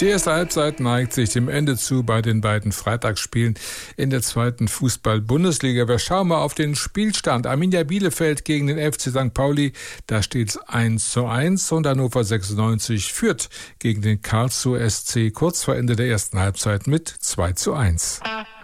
Die erste Halbzeit neigt sich dem Ende zu bei den beiden Freitagsspielen in der zweiten Fußball-Bundesliga. Wir schauen mal auf den Spielstand. Arminia Bielefeld gegen den FC St. Pauli, da steht es 1:1 und Hannover 96 führt gegen den Karlsruher SC kurz vor Ende der ersten Halbzeit mit 2:1.